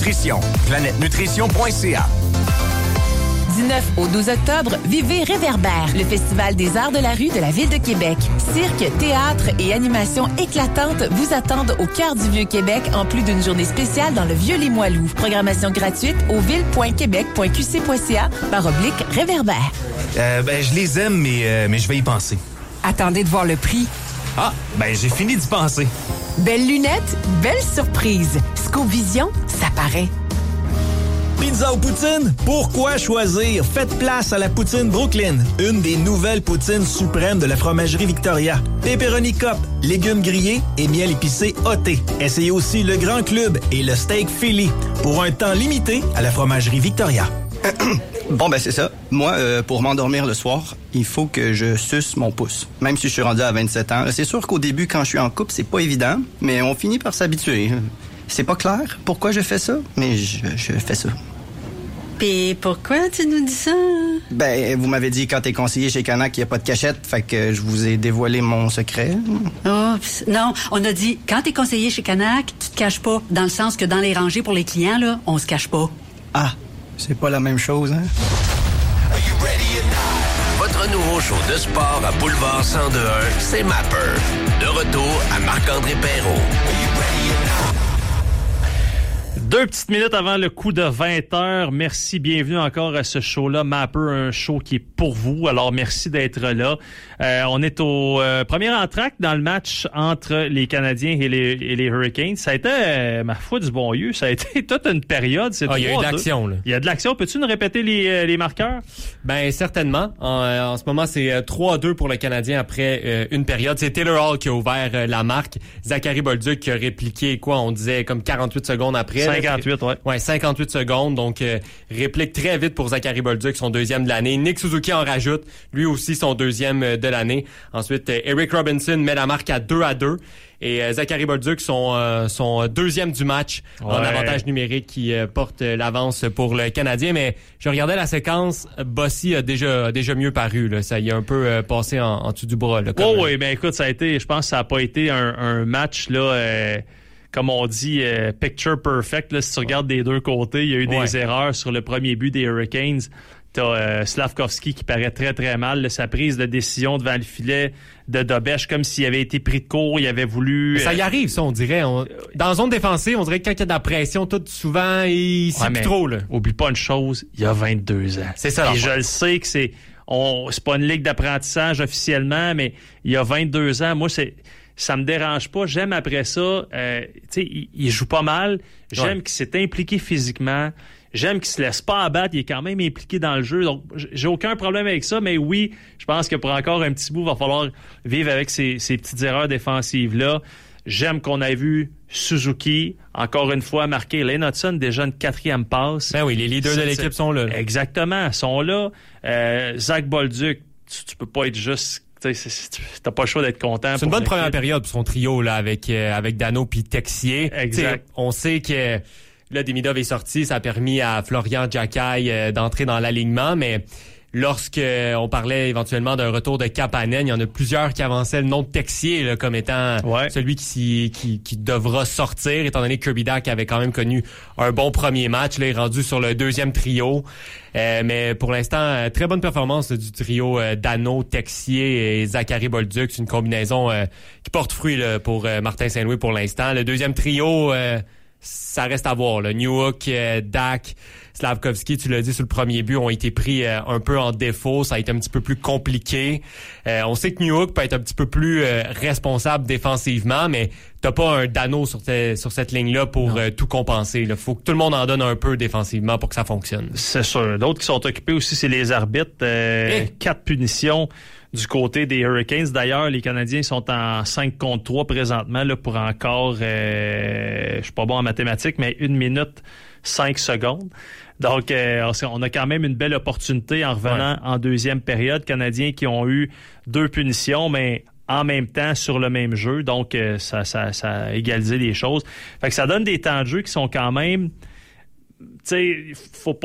Nutrition. PlanèteNutrition.ca. Du 9 au 12 octobre, vivez Réverbère, le festival des arts de la rue de la Ville de Québec. Cirque, théâtre et animations éclatantes vous attendent au cœur du Vieux-Québec en plus d'une journée spéciale dans le Vieux-Limoilou. Programmation gratuite au ville.québec.qc.ca/Réverbère. Je les aime, mais je vais y penser. Attendez de voir le prix. Ah, j'ai fini d'y penser. Belles lunettes, belle surprise. Scoop Vision, ça paraît. Pizza ou poutine? Pourquoi choisir? Faites place à la poutine Brooklyn, une des nouvelles poutines suprêmes de la fromagerie Victoria. Pepperoni Cup, légumes grillés et miel épicé ôté. Essayez aussi le Grand Club et le Steak Philly pour un temps limité à la fromagerie Victoria. C'est ça. Moi, pour m'endormir le soir, il faut que je suce mon pouce. Même si je suis rendu à 27 ans. C'est sûr qu'au début, quand je suis en couple, c'est pas évident, mais on finit par s'habituer. C'est pas clair pourquoi je fais ça, mais je fais ça. Pis pourquoi tu nous dis ça? Vous m'avez dit quand t'es conseiller chez Canac qu'il n'y a pas de cachette, fait que je vous ai dévoilé mon secret. Oups. Non, on a dit quand t'es conseiller chez Canac, tu te caches pas. Dans le sens que dans les rangées pour les clients, là, on se cache pas. Ah, c'est pas la même chose, hein? Votre nouveau show de sport à Boulevard 102.1, c'est Mapper. De retour à Marc-André Perrault. 2 petites minutes avant le coup de 20h. Merci, bienvenue encore à ce show-là. Mapper, un show qui est pour vous. Alors, merci d'être là. On est au premier entracte dans le match entre les Canadiens et les Hurricanes. Ça a été, ma foi, du bon lieu. Ça a été toute une période. Il y a eu de l'action, là. Il y a de l'action. Peux-tu nous répéter les marqueurs? Certainement. En ce moment, c'est 3-2 pour le Canadien après une période. C'est Taylor Hall qui a ouvert la marque. Zachary Bolduc qui a répliqué, on disait comme 48 secondes après. 58, ouais. Ouais, 58 secondes. Donc, réplique très vite pour Zachary Bolduc, son deuxième de l'année. Nick Suzuki en rajoute, lui aussi son deuxième de l'année. Ensuite, Eric Robinson met la marque à 2-2. Et Zachary Bolduc, son deuxième du match en avantage numérique qui porte l'avance pour le Canadien. Mais je regardais la séquence, Bossy a déjà mieux paru. Là. Ça y a un peu passé en dessous du bras. Là, oui, écoute, ça a été, je pense que ça n'a pas été un match là. Comme on dit, picture perfect. Là, si tu regardes des deux côtés, il y a eu des erreurs sur le premier but des Hurricanes. T'as Slavkovski qui paraît très, très mal. Là, sa prise de décision devant le filet de Dobèche, comme s'il avait été pris de court, il avait voulu... Ça y arrive, ça, on dirait. Dans la zone défensive, on dirait que quand il y a de la pression, tout souvent, il sait plus trop. Là. Oublie pas une chose, il y a 22 ans. C'est ça. Et je le sais que c'est pas une ligue d'apprentissage officiellement, mais il y a 22 ans. Moi, ça me dérange pas. J'aime après ça. Il joue pas mal. J'aime qu'il s'est impliqué physiquement. J'aime qu'il se laisse pas abattre. Il est quand même impliqué dans le jeu. Donc, j'ai aucun problème avec ça. Mais oui, je pense que pour encore un petit bout, il va falloir vivre avec ces petites erreurs défensives-là. J'aime qu'on ait vu Suzuki, encore une fois, marquer Lane Hudson, déjà une 4e passe. Ben oui, les leaders de l'équipe sont là. Exactement, sont là. Zach Bolduc, tu peux pas être juste... T'as pas le choix d'être content. C'est une bonne première période pour son trio là avec Dano puis Texier. Exact. On sait que là Demidov est sorti, ça a permis à Florian Giaccai d'entrer dans l'alignement, mais lorsque on parlait éventuellement d'un retour de Kapanen, il y en a plusieurs qui avançaient le nom de Texier là, comme étant celui qui devra sortir, étant donné que Kirby Dach avait quand même connu un bon premier match. Là, il est rendu sur le deuxième trio. Mais pour l'instant, très bonne performance du trio Dano, Texier et Zachary Bolduc. C'est une combinaison qui porte fruit là, pour Martin Saint-Louis pour l'instant. Le deuxième trio... ça reste à voir. Là. Newhook, Dach, Slavkovski, tu l'as dit sur le premier but, ont été pris un peu en défaut. Ça a été un petit peu plus compliqué. On sait que Newhook peut être un petit peu plus responsable défensivement, mais t'as pas un Dano sur cette ligne-là pour tout compenser. Il faut que tout le monde en donne un peu défensivement pour que ça fonctionne. C'est sûr. D'autres qui sont occupés aussi, c'est les arbitres. 4 punitions du côté des Hurricanes. D'ailleurs, les Canadiens sont en 5 contre 3 présentement là, pour encore, je suis pas bon en mathématiques, mais 1 minute 5 secondes. Donc, on a quand même une belle opportunité en revenant en deuxième période. Canadiens qui ont eu 2 punitions, mais en même temps sur le même jeu. Donc, ça a égalisé les choses. Fait que ça donne des temps de jeu qui sont quand même... Tu sais, faut pas